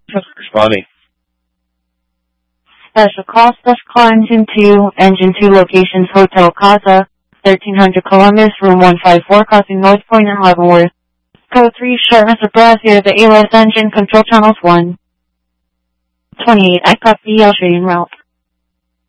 Responding. Special call, Engine 2 locations, Hotel Casa, 1300 Columbus, room 154, crossing North Point and Leavenworth. Code 3, short Mr. Brazil, the ALS engine, control channels 1. 28, I copy the Australian route.